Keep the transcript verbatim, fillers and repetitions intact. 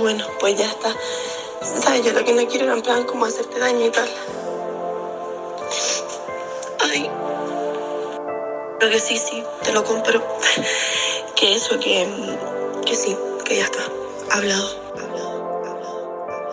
bueno, pues ya está. ¿Sabes? Yo lo que no quiero era en plan como hacerte daño y tal. Ay. Creo que sí, sí, te lo compro. Que eso, que, que sí, que ya está. Hablado.